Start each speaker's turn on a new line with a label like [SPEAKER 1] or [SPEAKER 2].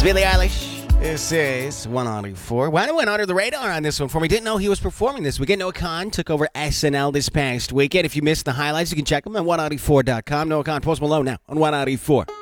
[SPEAKER 1] It's Billie Eilish. This is 104. Why went under the radar on this one for me? Didn't know he was performing this weekend. Noah Khan took over SNL this past weekend. If you missed the highlights, you can check them at 194.com. Noah Khan, Post Malone now on 194.